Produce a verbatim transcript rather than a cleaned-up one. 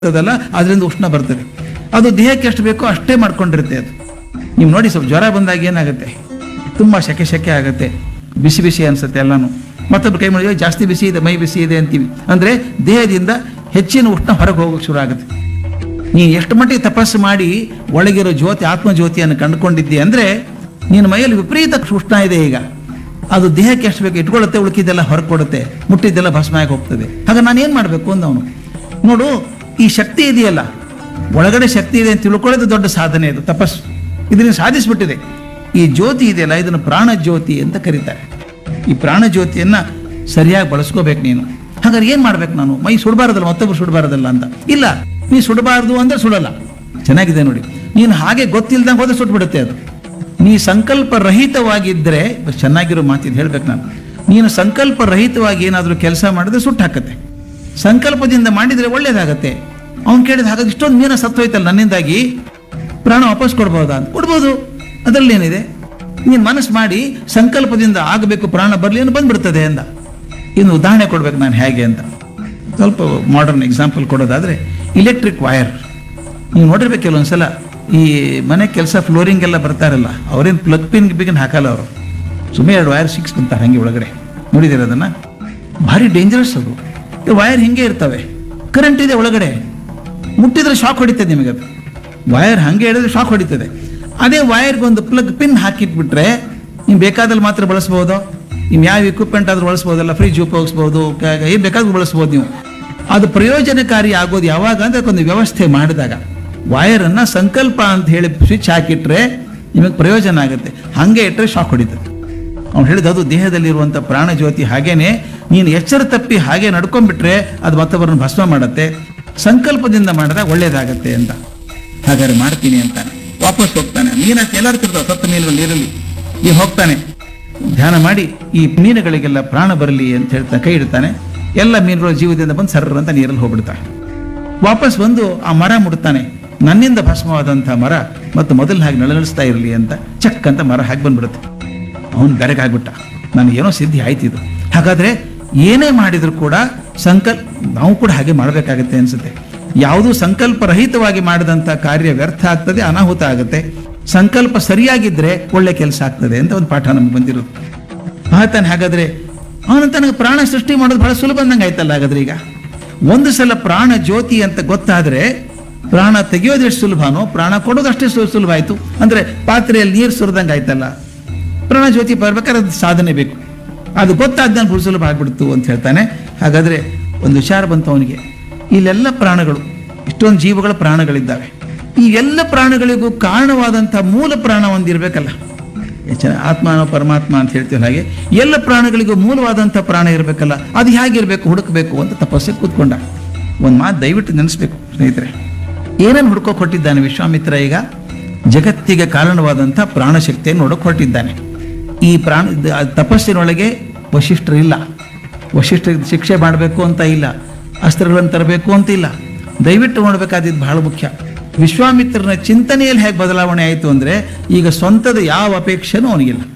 ಅದಲ್ಲ ಅದರಿಂದ ಉಷ್ಣ ಬರ್ತದೆ. ಅದು ದೇಹಕ್ಕೆ ಎಷ್ಟು ಬೇಕೋ ಅಷ್ಟೇ ಮಾಡ್ಕೊಂಡಿರುತ್ತೆ. ಅದು ನೀವು ನೋಡಿ, ಸ್ವಲ್ಪ ಜ್ವರ ಬಂದಾಗ ಏನಾಗುತ್ತೆ, ತುಂಬ ಸೆಕೆ ಸೆಕೆ ಆಗುತ್ತೆ, ಬಿಸಿ ಬಿಸಿ ಅನ್ಸುತ್ತೆ ಎಲ್ಲಾನು. ಮತ್ತೊಬ್ಬರು ಕೈ ಮಾಡಿದ್ರೆ ಜಾಸ್ತಿ ಬಿಸಿ ಇದೆ, ಮೈ ಬಿಸಿ ಇದೆ ಅಂತೀವಿ. ಅಂದರೆ ದೇಹದಿಂದ ಹೆಚ್ಚಿನ ಉಷ್ಣ ಹೊರಗೆ ಹೋಗೋಕೆ ಶುರು ಆಗುತ್ತೆ. ನೀನು ಎಷ್ಟು ಮಟ್ಟಿಗೆ ತಪಸ್ಸು ಮಾಡಿ ಒಳಗಿರೋ ಜ್ಯೋತಿ ಆತ್ಮಜ್ಯೋತಿಯನ್ನು ಕಂಡುಕೊಂಡಿದ್ದಿ ಅಂದರೆ ನಿನ್ನ ಮೈಯಲ್ಲಿ ವಿಪರೀತ ಉಷ್ಣ ಇದೆ. ಈಗ ಅದು ದೇಹಕ್ಕೆ ಎಷ್ಟು ಬೇಕು ಇಟ್ಕೊಳ್ಳುತ್ತೆ, ಉಳುಕಿದ್ದೆಲ್ಲ ಹೊರಗೆ ಕೊಡುತ್ತೆ, ಮುಟ್ಟಿದ್ದೆಲ್ಲ ಭಸ್ಮ ಆಗಿ ಹೋಗ್ತದೆ. ಆಗ ನಾನು ಏನು ಮಾಡಬೇಕು ಅಂದವನು. ನೋಡು, ಈ ಶಕ್ತಿ ಇದೆಯಲ್ಲ, ಒಳಗಡೆ ಶಕ್ತಿ ಇದೆ ಅಂತ ತಿಳ್ಕೊಳ್ಳೋದು ದೊಡ್ಡ ಸಾಧನೆ. ಇದು ತಪಸ್ಸು, ಇದನ್ನು ಸಾಧಿಸ್ಬಿಟ್ಟಿದೆ. ಈ ಜ್ಯೋತಿ ಇದೆಯಲ್ಲ, ಇದನ್ನು ಪ್ರಾಣ ಜ್ಯೋತಿ ಅಂತ ಕರೀತಾರೆ. ಈ ಪ್ರಾಣ ಜ್ಯೋತಿಯನ್ನು ಸರಿಯಾಗಿ ಬಳಸ್ಕೋಬೇಕು ನೀನು. ಹಾಗಾದ್ರೆ ಏನು ಮಾಡ್ಬೇಕು ನಾನು? ಮೈ ಸುಡಬಾರದಲ್ಲ, ಮತ್ತೊಬ್ಬರು ಸುಡಬಾರದಲ್ಲ ಅಂತ. ಇಲ್ಲ, ನೀ ಸುಡಬಾರ್ದು ಅಂದ್ರೆ ಸುಡಲ್ಲ. ಚೆನ್ನಾಗಿದೆ ನೋಡಿ. ನೀನು ಹಾಗೆ ಗೊತ್ತಿಲ್ದಂಗೆ ಹೋದ್ರೆ ಸುಟ್ಬಿಡುತ್ತೆ ಅದು. ನೀ ಸಂಕಲ್ಪ ರಹಿತವಾಗಿದ್ದರೆ, ಚೆನ್ನಾಗಿರೋ ಮಾತಿದ್ದು ಹೇಳ್ಬೇಕು ನಾನು, ನೀನು ಸಂಕಲ್ಪ ರಹಿತವಾಗಿ ಏನಾದರೂ ಕೆಲಸ ಮಾಡಿದ್ರೆ ಸುಟ್ಟು ಹಾಕತ್ತೆ. ಸಂಕಲ್ಪದಿಂದ ಮಾಡಿದರೆ ಒಳ್ಳೇದಾಗತ್ತೆ. ಅವ್ನು ಕೇಳಿದ ಹಾಗಾಗಿ ಇಷ್ಟೊಂದು ಮೀನ ಸತ್ತೋಯ್ತಲ್ಲ ನನ್ನಿಂದಾಗಿ, ಪ್ರಾಣ ವಾಪಸ್ ಕೊಡ್ಬೋದಾ ಅಂತ. ಕೊಡ್ಬೋದು, ಅದರಲ್ಲಿ ಏನಿದೆ. ನೀನು ಮನಸ್ಸು ಮಾಡಿ ಸಂಕಲ್ಪದಿಂದ ಆಗಬೇಕು ಪ್ರಾಣ ಬರಲಿ ಏನು ಬಂದ್ಬಿಡ್ತದೆ ಅಂದ. ಇನ್ನು ಉದಾಹರಣೆ ಕೊಡ್ಬೇಕು ನಾನು ಹೇಗೆ ಅಂತ. ಸ್ವಲ್ಪ ಮಾಡರ್ನ್ ಎಕ್ಸಾಂಪಲ್ ಕೊಡೋದಾದರೆ, ಇಲೆಕ್ಟ್ರಿಕ್ ವೈರ್ ನೀವು ನೋಡಿರ್ಬೇಕು. ಕೆಲವೊಂದ್ಸಲ ಈ ಮನೆ ಕೆಲಸ ಫ್ಲೋರಿಂಗ್ ಎಲ್ಲ ಬರ್ತಾರಲ್ಲ, ಅವ್ರೇನು ಪ್ಲಗ್ ಪಿನ್ ಬಿಗಿನ್ ಹಾಕಲ್ಲ ಅವರು, ಸುಮ್ಮನೆ ಎರಡು ವೈರ್ ಸಿಕ್ಸ್ ಬಂತಾರೆ ಹಾಗೆ ಒಳಗಡೆ. ನೋಡಿದ್ದೀರ ಅದನ್ನು? ಭಾರಿ ಡೇಂಜರಸ್ ಅದು. ವೈರ್ ಹಿಂಗೆ ಇರ್ತವೆ, ಕರೆಂಟ್ ಇದೆ ಒಳಗಡೆ, ಮುಟ್ಟಿದ್ರೆ ಶಾಕ್ ಹೊಡಿತದೆ ನಿಮಗೆ. ಅದು ವೈರ್ ಹಾಗೆ ಹಿಡಿದ್ರೆ ಶಾಕ್ ಹೊಡಿತದೆ. ಅದೇ ವೈರ್ಗೊಂದು ಪ್ಲಗ್ ಪಿನ್ ಹಾಕಿಟ್ಬಿಟ್ರೆ ನೀವು ಬೇಕಾದಲ್ಲಿ ಮಾತ್ರ ಬಳಸ್ಬೋದು. ನೀವು ಯಾವ ಇಕ್ವಿಪ್ಮೆಂಟ್ ಆದ್ರೂ ಬಳಸ್ಬೋದಲ್ಲ, ಫ್ರಿಜ್ ಉಪಯೋಗಿಸ್ಬೋದು, ಏನು ಬೇಕಾದ್ರೂ ಬಳಸ್ಬೋದು ನೀವು. ಅದು ಪ್ರಯೋಜನಕಾರಿ ಆಗೋದು ಯಾವಾಗ ಅಂದರೆ ಅದಕ್ಕೊಂದು ವ್ಯವಸ್ಥೆ ಮಾಡಿದಾಗ. ವೈರನ್ನು ಸಂಕಲ್ಪ ಅಂತ ಹೇಳಿ ಸ್ವಿಚ್ ಹಾಕಿಟ್ರೆ ನಿಮಗೆ ಪ್ರಯೋಜನ ಆಗುತ್ತೆ, ಹಾಗೆ ಇಟ್ಟರೆ ಶಾಕ್ ಹೊಡಿತದೆ. ಅವ್ನು ಹೇಳಿದ ಅದು ದೇಹದಲ್ಲಿರುವಂಥ ಪ್ರಾಣ ಜ್ಯೋತಿ. ಹಾಗೇನೆ ನೀನು ಎಚ್ಚರ ತಪ್ಪಿ ಹಾಗೆ ನಡ್ಕೊಂಡ್ಬಿಟ್ರೆ ಅದು ಮತ್ತೊಬ್ಬರನ್ನು ಭಸ್ಮ ಮಾಡುತ್ತೆ. ಸಂಕಲ್ಪದಿಂದ ಮಾಡಿದಾಗ ಒಳ್ಳೇದಾಗತ್ತೆ ಅಂತ. ಹಾಗಾದ್ರೆ ಮಾಡ್ತೀನಿ ಅಂತಾನೆ, ವಾಪಸ್ ಹೋಗ್ತಾನೆ. ಮೀನಕ್ಕೆ ಎಲ್ಲರೂ ತಿರ್ತಾವೆ, ಸತ್ತ ಮೀನುಗಳು ನೀರಲ್ಲಿ. ಈ ಹೋಗ್ತಾನೆ, ಧ್ಯಾನ ಮಾಡಿ ಈ ಮೀನುಗಳಿಗೆಲ್ಲ ಪ್ರಾಣ ಬರಲಿ ಅಂತ ಹೇಳ್ತಾನೆ, ಕೈ ಇಡ್ತಾನೆ. ಎಲ್ಲ ಮೀನುಗಳು ಜೀವದಿಂದ ಬಂದು ಸರ್ರ ಅಂತ ನೀರಲ್ಲಿ ಹೋಗ್ಬಿಡ್ತಾನೆ. ವಾಪಸ್ ಬಂದು ಆ ಮರ ಮುಡ್ತಾನೆ. ನನ್ನಿಂದ ಭಸ್ಮವಾದಂಥ ಮರ ಮತ್ತು ಮೊದಲು ಹಾಗೆ ನಳನಳಿಸ್ತಾ ಇರಲಿ ಅಂತ ಚಕ್ ಅಂತ ಮರ ಹಾಗೆ ಬಂದ್ಬಿಡುತ್ತೆ. ಅವನು ಬೆರಗಾಗ್ಬಿಟ್ಟ, ನನಗೇನೋ ಸಿದ್ಧಿ ಆಯ್ತಿದ್ದು. ಹಾಗಾದರೆ ಏನೇ ಮಾಡಿದರೂ ಕೂಡ ಸಂಕಲ್ಪ ನಾವು ಕೂಡ ಹಾಗೆ ಮಾಡಬೇಕಾಗತ್ತೆ ಅನಿಸುತ್ತೆ. ಯಾವುದೂ ಸಂಕಲ್ಪ ರಹಿತವಾಗಿ ಮಾಡಿದಂಥ ಕಾರ್ಯ ವ್ಯರ್ಥ ಆಗ್ತದೆ, ಅನಾಹುತ ಆಗುತ್ತೆ. ಸಂಕಲ್ಪ ಸರಿಯಾಗಿದ್ದರೆ ಒಳ್ಳೆ ಕೆಲಸ ಆಗ್ತದೆ ಅಂತ ಒಂದು ಪಾಠ ನಮ್ಗೆ ಬಂದಿರೋದು. ಆತಾನೆ ಹಾಗಾದರೆ ಅವನಂತ ನನಗೆ ಪ್ರಾಣ ಸೃಷ್ಟಿ ಮಾಡೋದು ಬಹಳ ಸುಲಭ ಅಂದಂಗೆ ಆಯ್ತಲ್ಲ. ಹಾಗಾದ್ರೆ ಈಗ ಒಂದು ಸಲ ಪ್ರಾಣ ಜ್ಯೋತಿ ಅಂತ ಗೊತ್ತಾದರೆ ಪ್ರಾಣ ತೆಗೆಯೋದು ಎಷ್ಟು ಸುಲಭನೋ ಪ್ರಾಣ ಕೊಡೋದು ಅಷ್ಟೇ ಸುಲಭ ಆಯಿತು. ಅಂದರೆ ಪಾತ್ರೆಯಲ್ಲಿ ನೀರು ಸುರಿದಂಗೆ ಆಯ್ತಲ್ಲ. ಪ್ರಾಣ ಜ್ಯೋತಿ ಬರ್ಬೇಕಾದ್ರೆ ಅದು ಸಾಧನೆ ಬೇಕು. ಅದು ಗೊತ್ತಾದ್ಮೇಲೆ ಬಹಳ ಸುಲಭ ಆಗ್ಬಿಡ್ತು ಅಂತ ಹೇಳ್ತಾನೆ. ಹಾಗಾದರೆ ಒಂದು ವಿಚಾರ ಬಂತು ಅವನಿಗೆ, ಇಲ್ಲೆಲ್ಲ ಪ್ರಾಣಗಳು, ಇಷ್ಟೊಂದು ಜೀವಗಳ ಪ್ರಾಣಗಳಿದ್ದಾವೆ. ಈ ಎಲ್ಲ ಪ್ರಾಣಗಳಿಗೂ ಕಾರಣವಾದಂಥ ಮೂಲ ಪ್ರಾಣ ಒಂದಿರಬೇಕಲ್ಲ. ಆತ್ಮ ಪರಮಾತ್ಮ ಅಂತ ಹೇಳ್ತೀವಿ, ಹಾಗೆ ಎಲ್ಲ ಪ್ರಾಣಗಳಿಗೂ ಮೂಲವಾದಂಥ ಪ್ರಾಣ ಇರಬೇಕಲ್ಲ. ಅದು ಹೇಗಿರಬೇಕು ಹುಡುಕಬೇಕು ಅಂತ ತಪಸ್ಸಿಗೆ ಕೂತ್ಕೊಂಡ. ಒಂದು ಮಾತು ದಯವಿಟ್ಟು ನೆನೆಸ್ಬೇಕು ಸ್ನೇಹಿತರೆ, ಏನನ್ನು ಹುಡ್ಕೋಕೆ ಹೊಟ್ಟಿದ್ದಾನೆ ವಿಶ್ವಾಮಿತ್ರ? ಈಗ ಜಗತ್ತಿಗೆ ಕಾರಣವಾದಂಥ ಪ್ರಾಣಶಕ್ತಿಯನ್ನು ನೋಡೋಕೆ ಹೊರಟಿದ್ದಾನೆ. ಈ ಪ್ರಾಣ ತಪಸ್ಸಿನೊಳಗೆ ವಶಿಷ್ಠರಿಲ್ಲ. ವಶಿಷ್ಠರಿಗೆ ಶಿಕ್ಷೆ ಮಾಡಬೇಕು ಅಂತ ಇಲ್ಲ, ಅಸ್ತ್ರಗಳನ್ನು ತರಬೇಕು ಅಂತ ಇಲ್ಲ. ದಯವಿಟ್ಟು ನೋಡಬೇಕಾದಿದ್ದು ಬಹಳ ಮುಖ್ಯ. ವಿಶ್ವಾಮಿತ್ರನ ಚಿಂತನೆಯಲ್ಲಿ ಹೇಗೆ ಬದಲಾವಣೆ ಆಯಿತು ಅಂದರೆ, ಈಗ ಸ್ವಂತದ ಯಾವ ಅಪೇಕ್ಷೆನೂ ಅವನಿಗಿಲ್ಲ.